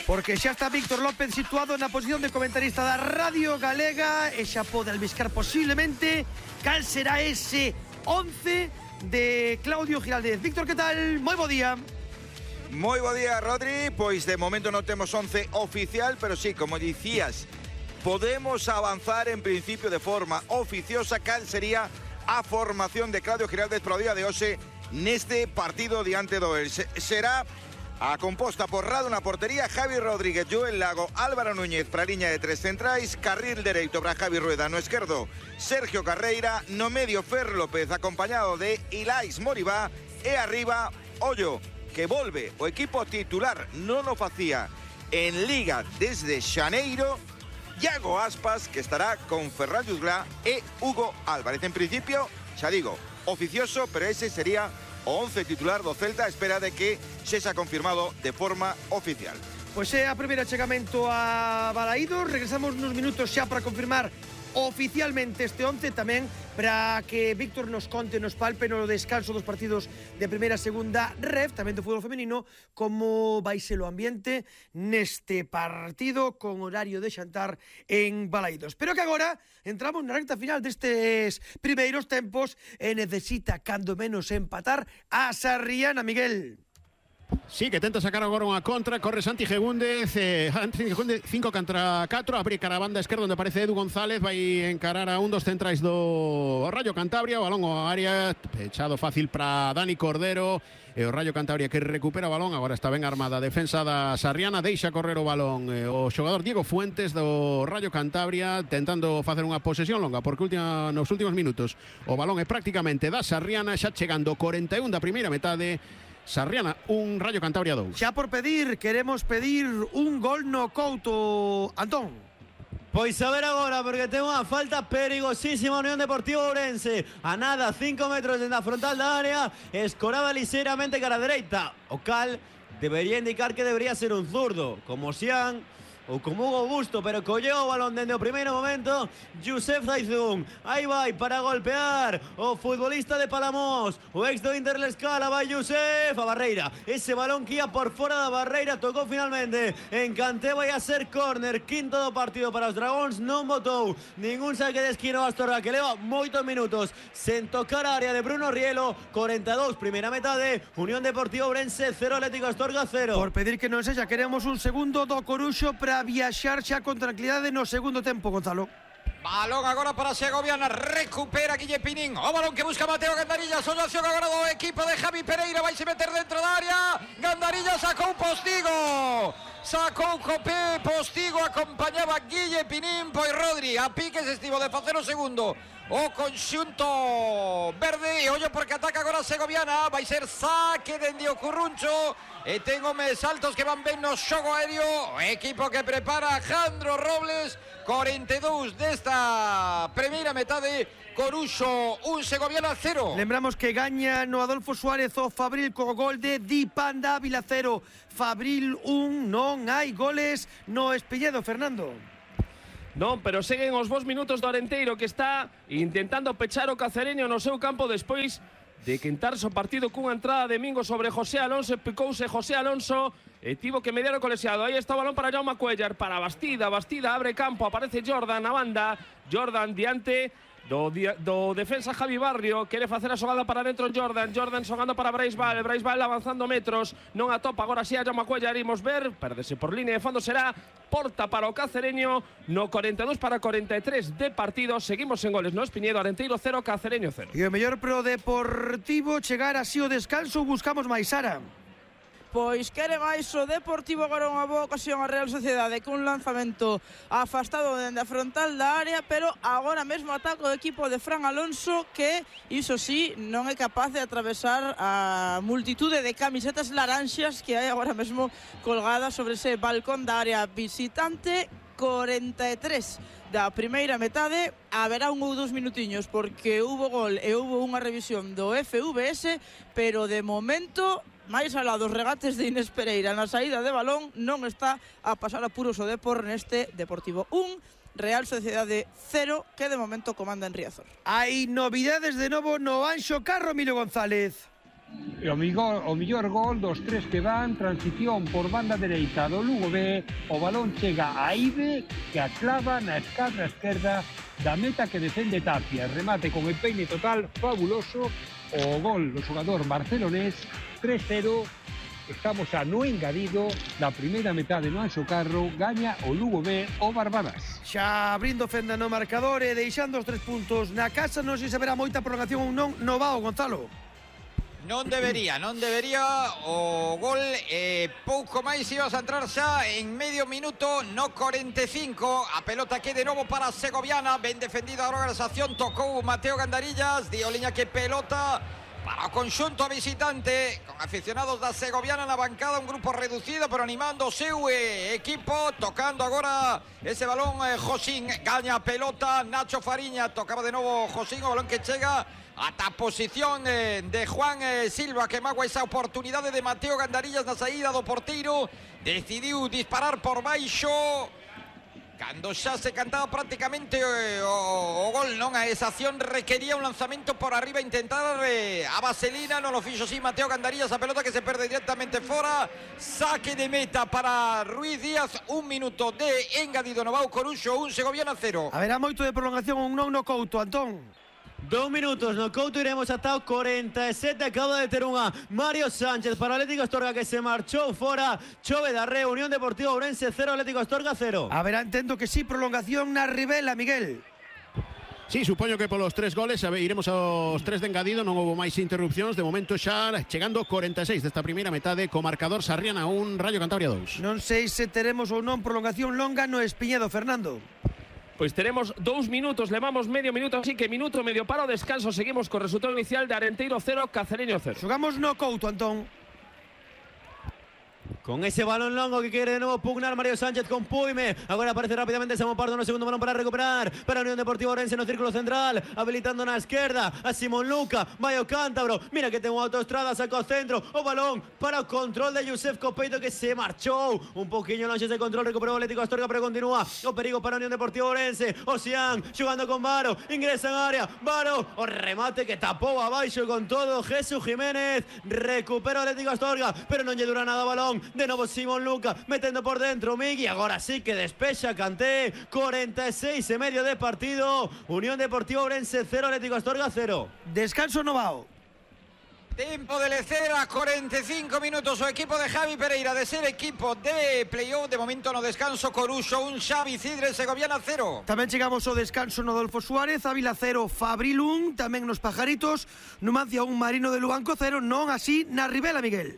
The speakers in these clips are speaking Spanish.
Porque xa está Víctor López situado na posición de comentarista da Radio Galega e xa pode albiscar posiblemente cal será ese 11 de Claudio Giraldez. Víctor, que tal? Moi bo día. Moi bo día, Rodri. Pois de momento non temos 11 oficial, pero sí, como dicías, podemos avanzar en principio de forma oficiosa cal sería a formación de Claudio Giraldez pro día de hoxe neste partido diante do Elxe. Será a composta por Rado na portería, Javi Rodríguez, Joel Lago, Álvaro Núñez para a liña de tres centrais, carril dereito para Javi Rueda, no esquerdo Sergio Carreira, no medio Fer López acompañado de Ilais Moribá e arriba Ollo, que volve o equipo titular, non o facía en Liga desde xaneiro, Iago Aspas, que estará con Ferran Jutglà e Hugo Álvarez. En principio, xa digo, oficioso, pero ese sería o 11 titular do Celta, espera de que sexa confirmado de forma oficial. Pois é a primeira chegamento a Balaídos. Regresamos nos minutos xa para confirmar oficialmente este 11, tamén para que Víctor nos conte, nos palpe no descanso dos partidos de primeira e segunda ref, tamén do fútbol femenino, como vai ser o ambiente neste partido con horario de xantar en Balaídos. Pero que agora entramos na recta final destes primeiros tempos e necesita cando menos empatar a Sarriana, Miguel. Sí, que tenta sacar agora unha contra. Corre Santi Gegúndez, 5 contra 4. Abre cara a banda esquerda onde aparece Edu González. Vai encarar a un dos centrais do Rayo Cantabria. O balón ao área, pechado fácil para Dani Cordero. E o Rayo Cantabria que recupera o balón. Agora está ben armada a defensa da Sarriana. Deixa correr o balón o xogador Diego Fuentes do Rayo Cantabria, tentando facer unha posesión longa, porque nos últimos minutos o balón é prácticamente da Sarriana. Xa chegando 41 da primeira metade. Sarriana, un Rayo Cantabria 2. Xa por pedir, queremos pedir un gol no Couto, Antón. Pois a ver agora, porque ten unha falta perigosísima Unión Deportiva Ourense. A nada, 5 metros dentro da frontal da área, escoraba liseiramente cara a dereita. O cal debería indicar que debería ser un zurdo, como Xian ou como Hugo Busto, pero colleu o balón dende o primeiro momento Youssef Zaizun. Aí vai para golpear o futbolista de Palamós, o ex do Inter Lescala. Vai Youssef a barreira, ese balón que ia por fora da barreira, tocou finalmente en Kanté. Vai a ser córner, quinto do partido para os Dragóns. Non botou ningún saque de esquina o Astorga, que leva moitos minutos sen tocar a área de Bruno Rielo. 42 primeira metade, Unión Deportiva Ourense 0, Atlético Astorga 0. Por pedir que non sexa, queremos un segundo do Coruxo para viaxar xa con tranquilidade no segundo tempo, Gonzalo. Balón agora para Segoviana, recupera Guille Pinín, o balón que busca Mateo Gandarillas, solución agora do equipo de Javi Pereira, vai se meter dentro da área, Gandarillas sacou un postigo, sacou Copé, postigo, acompañaba Guille Pinín, pois Rodri, a piques estivo de facer o segundo, o conxunto verde, e ollo porque ataca agora Segoviana, vai ser saque dende o Curruncho, e ten homes altos que van ben no xogo aéreo, o equipo que prepara Jandro Robles, 42 desta primeira metade, Coruxo 1, Segoviana 0. Lembramos que gaña no Adolfo Suárez o Fabril co gol de Di Panda, Ávila 0, Fabril 1, non hai goles no Espilledo, Fernando. Non, pero seguen os bons minutos do Arenteiro, que está intentando pechar o Cacereño no seu campo despois de quentarse o partido cunha entrada de Mingo sobre José Alonso. Picouse José Alonso e tivo que mediar o colexiado. Aí está o balón para Jaume Cuellar, para Bastida, Bastida abre campo, aparece Jordan na banda, Jordan diante do defensa Javi Barrio, quere facer a xogada para dentro Jordan xogando para Brais Val avanzando metros, non atopa agora si a Jaume Cuellar, imos ver, perdese por línea de fondo, será porta para o Cacereño no 42 para 43 de partido. Seguimos en goles no Espiñedo, Arenteiro 0, Cacereño 0. E o mellor pro Deportivo chegar así o descanso, buscamos máis, Sara. Pois quere máis o Deportivo, agora unha boa ocasión a Real Sociedade cun lanzamento afastado dende a frontal da área, pero agora mesmo ataca o equipo de Fran Alonso, que iso sí non é capaz de atravesar a multitude de camisetas laranxas que hai agora mesmo colgadas sobre ese balcón da área visitante. 43 da primeira metade, haberá un ou dous minutiños porque hubo gol e hubo unha revisión do FVS, pero de momento, máis alá dos regates de Inés Pereira na saída de balón, non está a pasar apuros o Depor neste Deportivo 1, Real Sociedade 0, que de momento comanda en Riazor. Hai novidades de novo no Anxo Carro, Emilio González. E o millor gol dos tres que van, transición por banda dereita do Lugo B, o balón chega a Ibe, que a clava na escadra esquerda da meta que defende Tapia. Remate con el peine total fabuloso, o gol do xogador barcelonés, 3-0. Estamos a no engadido da primeira metade no Anxo Carro, gaña o Lugo B o Barbadas. Xa abrindo fenda no marcador e deixando os 3 puntos na casa, non sei se haberá moita prolongación ou non no Vao, Gonzalo. Non debería, o gol pouco máis ibas a entrar xa en medio minuto no 45, a pelota que de novo para Segoviana, ben defendida a organización, tocou Mateo Gandarillas, dio liña que pelota para o conxunto visitante, con aficionados da Segoviana na bancada, un grupo reducido pero animando o seu equipo, tocando agora ese balón Josín, gaña a pelota Nacho Fariña, tocaba de novo Josín, o balón que chega ata a posición de Juan Silva, que magua esa oportunidade de Mateo Gandarillas na saída do porteiro, decidiu disparar por baixo cando xa se cantaba prácticamente o gol, non? A esa acción requería un lanzamento por arriba, intentar a vaselina, non lo fixo así Mateo Gandarillas, a pelota que se perde directamente fora, saque de meta para Ruiz Díaz, 1 minuto de engadido no Vao Coruxo, 1 Segoviana 0. Haberá moito de prolongación ou non no Couto, Antón? 2 minutos no Couto, iremos ata o 47. Acaba de ter unha Mario Sánchez para Atlético Astorga, que se marchou fora. Chove da Re, Unión Deportiva Ourense 0, Atlético Astorga 0. Haberá, entendo que sí, prolongación na Ribela, Miguel. Sí, supoño que polos 3 goles iremos aos 3 de engadido, non houve máis interrupcións. De momento xa chegando 46 desta primeira metade, co marcador Sarriana 1, Rayo Cantabria 2. Non sei se teremos ou non prolongación longa no Espiñedo, Fernando. Pois teremos 2 minutos, levamos medio minuto, así que minuto e medio para o descanso. Seguimos co resultado inicial de Arenteiro 0, Cacereño 0. Xogamos no Couto, Antón. Con ese balón longo que quiere de nuevo pugnar Mario Sánchez con Puime. Ahora aparece rápidamente Samuel Pardo no segundo balón para recuperar para Unión Deportiva Ourense no círculo central, habilitando na esquerda a Simón Luca, vai o cántabro, mira que ten unha autoestrada, saca o centro, o balón para o control de Josef Copeito, que se marchou un poquinho longe ese control, recuperou o Atlético Astorga, pero continúa o perigo para Unión Deportiva Ourense. Oceán xogando con Varo, ingresa en área, Varo, o remate que tapou abaixo con todo Jesús Jiménez, recupera o Atlético Astorga, pero non lle dura nada o balón. De novo Simón Luca metendo por dentro Migui, agora sí que despexa Kanté. 46 e medio de partido, Unión Deportiva Ourense 0, Atlético Astorga 0. Descanso no Vao. Tempo de lecera, 45 minutos o equipo de Javi Pereira de ser equipo de playoff, de momento no descanso Coruxo 1, Xavi Cidre Segoviana 0. Tamén chegamos ao descanso no Adolfo Suárez, Ávila 0, Fabril 1, tamén nos Pajaritos, Numancia 1, Marino de Lubanco 0, non así na Ribela, Miguel.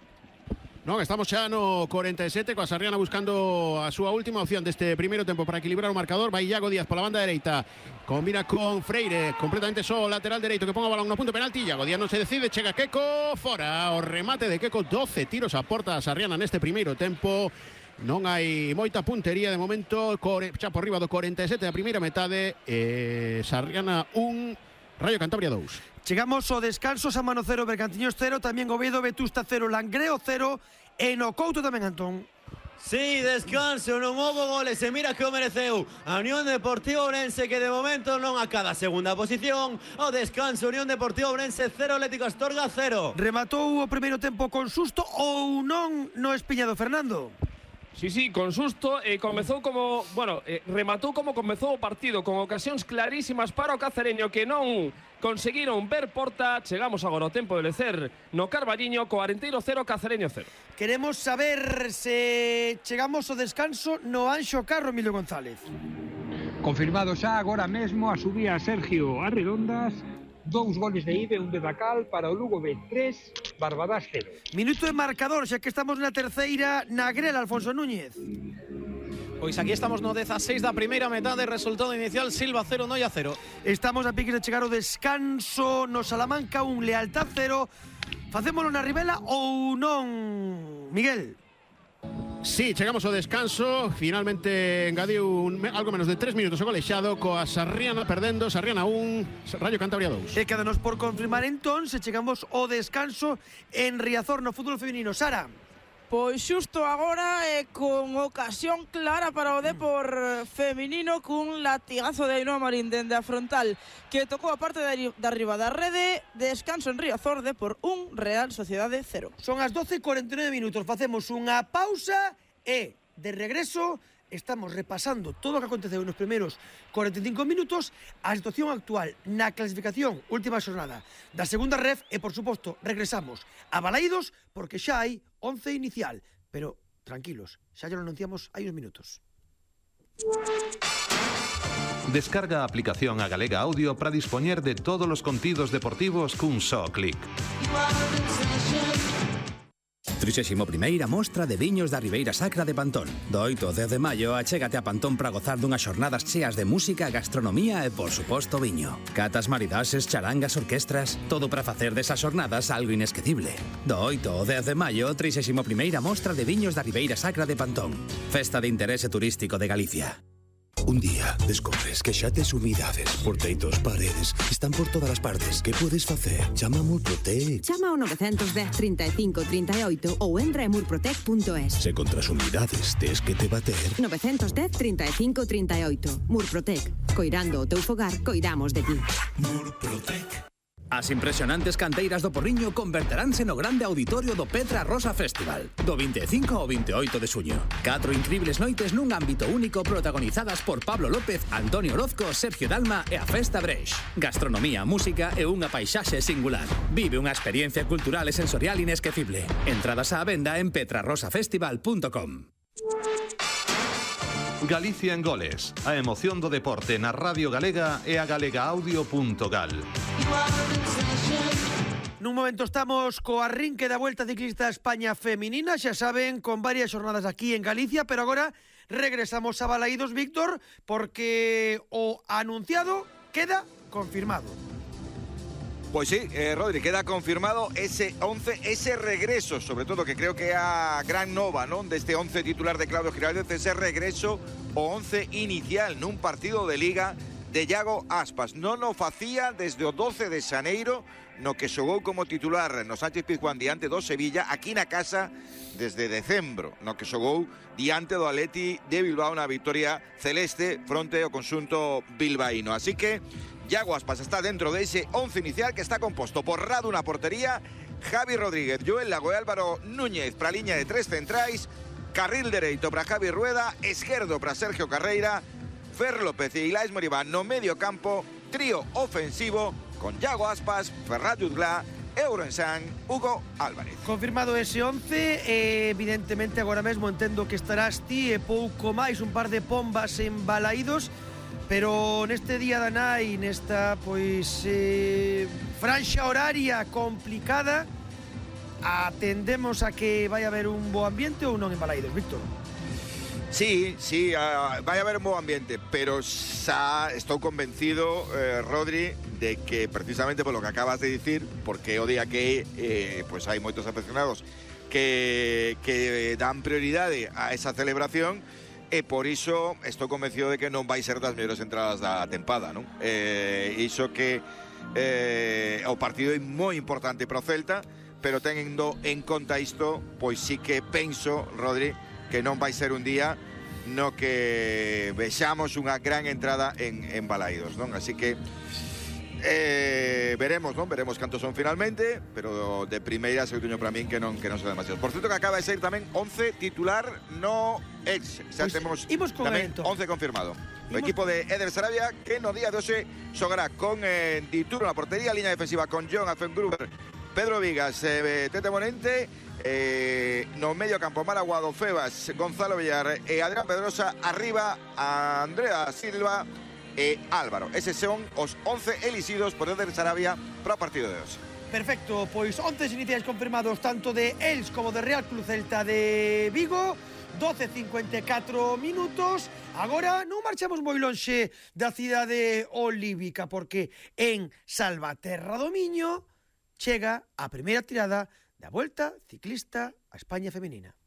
Non, estamos xa no 47, coa Sarriana buscando a súa última opción deste primeiro tempo para equilibrar o marcador. Vai Iago Díaz pola banda dereita, combina con Freire, completamente só, lateral dereito, que ponga o balón no punto penalti. Iago Díaz non se decide, chega Queco, fora o remate de Queco, 12 tiros a porta a Sarriana neste primeiro tempo. Non hai moita puntería de momento, xa por riba do 47 da primeira metade, Sarriana 1, Rayo Cantabria 2. Chegamos ao descanso, Samano 0, Bergantiños 0, tamén Oviedo, Vetusta 0, Langreo 0, e no Couto tamén, Antón. Sí, descanso, non houve goles, e mira que o mereceu a Unión Deportiva Ourense, que de momento non acada a segunda posición. O descanso, Unión Deportiva Ourense 0, Atlético Astorga 0. Rematou o primeiro tempo con susto ou non no Espiñado, Fernando? Sí, con susto, comezou como, rematou como comezou o partido, con ocasións clarísimas para o Cacereño, que non conseguiron ver porta. Chegamos agora ao tempo de lecer no Carballiño, co Arenteiro 0, Cacereño 0. Queremos saber se chegamos ao descanso no Anxo Carro, Emilio González. Confirmado xa agora mesmo a subida a Sergio Arredondas, 2 goles de Ibe, 1 de Dacal para o Lugo B 3, Barbadas 0. Minuto de marcador, xa que estamos na terceira, na grela, Alfonso Núñez. Pois aquí estamos no 16 da primeira metade, resultado inicial Silva 0, Noia 0. Estamos a piques de chegar ao descanso no Salamanca, 1, Lealtad 0. Facémolo na Ribela ou non, Miguel? Sí, chegamos ao descanso. Finalmente engadiu algo menos de 3 minutos o golexado, coa Sarriana perdendo, Sarriana 1, Rayo Cantabria 2. E quedanos por confirmar entón se chegamos ao descanso en Riazor no fútbol feminino. Sara. Pois xusto agora con ocasión clara para o Depor feminino cun latigazo de Ainhoa Marín dende a frontal que tocou a parte de arriba da rede. Descanso en Riazor, Depor 1, Real Sociedade 0. Son as 12:49 minutos, facemos unha pausa e de regreso estamos repasando todo o que aconteceu nos primeiros 45 minutos, a situación actual na clasificación última xornada da segunda ref e, por suposto, regresamos a Balaídos porque xa hai 11 inicial, pero tranquilos, xa lo anunciamos hai uns minutos. Descarga a aplicación a Galega Audio para dispoñer de todos os contidos deportivos cun só clic. 31ª Mostra de Viños da Ribeira Sacra de Pantón. Do 8 ao 10 de maio, achégate a Pantón para gozar dunhas xornadas cheas de música, gastronomía e, por suposto, viño. Catas, maridaxes, charangas, orquestras, todo para facer desas xornadas algo inesquecible. Do 8 ao 10 de maio, 31ª Mostra de Viños da Ribeira Sacra de Pantón. Festa de interese turístico de Galicia. Un día descobres que xa tes humidades por teitos, paredes, están por todas as partes. Que podes facer? Chama a Murprotec. Chama ao 910 35 38 ou entra en murprotec.es. Se contra as humidades tes que te bater. 910 35 38. Murprotec. Coirando o teu fogar, coidamos de ti. Murprotec. As impresionantes canteiras do Porriño converteránse no grande auditorio do Petra Rosa Festival, do 25 ao 28 de suño. 4 incribles noites nun ámbito único protagonizadas por Pablo López, Antonio Orozco, Sergio Dalma e a Festa Breix. Gastronomía, música e unha paisaxe singular. Vive unha experiencia cultural e sensorial inesquecible. Entradas á venda en petrarrosafestival.com. Galicia en goles, a emoción do deporte na Radio Galega e a galegaaudio.gal. Nun momento estamos co arrinque da Vuelta Ciclista a España feminina, xa saben, con varias xornadas aquí en Galicia, pero agora regresamos a Balaídos, Víctor, porque o anunciado queda confirmado. Pois sí, Rodri, queda confirmado ese 11, ese regreso, sobre todo, que creo que é a gran nova, non, deste 11 titular de Claudio Giraldez, ese regreso o 11 inicial nun partido de Liga de Iago Aspas. Non o facía desde o 12 de xaneiro, no que xogou como titular no Sánchez Pizjuán diante do Sevilla, aquí na casa desde decembro, no que xogou diante do Atleti de Bilbao na victoria celeste fronte ao conxunto bilbaíno. Así que Iago Aspas está dentro de ese 11 inicial que está composto por Radu na portería, Javi Rodríguez, Joel Lago e Álvaro Núñez para a liña de tres centrais, carril dereito para Javi Rueda, esquerdo para Sergio Carreira, Fer López e Ilaix Moribá no medio campo, trío ofensivo con Iago Aspas, Ferrat Jutglà, Eurensang, Hugo Álvarez. Confirmado ese 11, evidentemente agora mesmo entendo que estarás ti e pouco máis, un par de pombas en Balaídos, pero neste día da nai, nesta pois franxa horaria complicada, atendemos a que vai haber un bo ambiente ou non en Balaídos, Víctor? Sí, vai haber un bo ambiente, pero xa estou convencido, Rodri, de que precisamente por lo que acabas de dicir, porque o día que pois hai moitos aficionados que dan prioridade a esa celebración, e por iso estou convencido de que non vai ser das mellores entradas da tempada, non? Iso que o partido é moi importante para o Celta, pero tendo en conta isto, pois sí que penso, Rodri, que non vai ser un día no que vexamos unha gran entrada en Balaídos, non? Así que veremos, non? Veremos cantos son finalmente, pero de primeira seguiño para min que non son demasiados. Por certo que acaba de sair tamén 11 titular no ex. Xa temos tamén 11 confirmado. O equipo de Eder Sarabia que no día de hoxe xogará con Dituro na portería, liña defensiva con John Afengruber, Pedro Vigas, Tete Monente, no medio campo Malaguado, Febas, Gonzalo Villar e Adrián Pedrosa, arriba a Andrea Silva e Álvaro. Eses son os 11 elixidos por Eder Sarabia para o partido de hoxe. Perfecto, pois 11 iniciais confirmados tanto de Els como de Real Club Celta de Vigo. 12:54 minutos. Agora non marchamos moi lonxe da cidade olívica, porque en Salvaterra do Miño chega a primeira tirada da Volta Ciclista a España feminina.